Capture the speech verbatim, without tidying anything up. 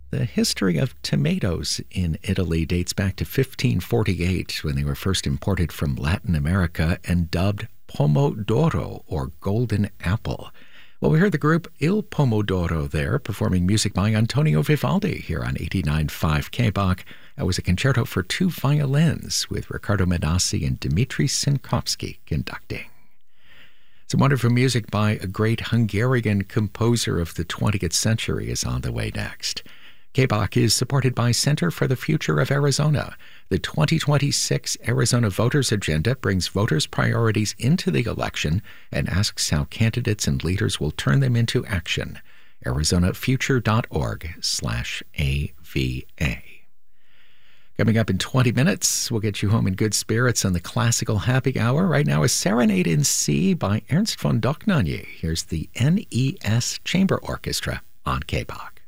The history of tomatoes in Italy dates back to fifteen forty-eight when they were first imported from Latin America and dubbed Pomodoro, or golden apple. Well, we heard the group Il Pomodoro there performing music by Antonio Vivaldi here on eighty-nine point five K B O C. That was a concerto for two violins with Riccardo Menassi and Dimitri Sinkovsky conducting. Some wonderful music by a great Hungarian composer of the twentieth century is on the way next. K B O C is supported by Center for the Future of Arizona. The twenty twenty-six Arizona Voters Agenda brings voters' priorities into the election and asks how candidates and leaders will turn them into action. arizonafuture.org slash AVA. Coming up in twenty minutes, we'll get you home in good spirits on the Classical Happy Hour. Right now, a Serenade in C by Ernst von Dohnanyi. Here's the N E S Chamber Orchestra on K B O C.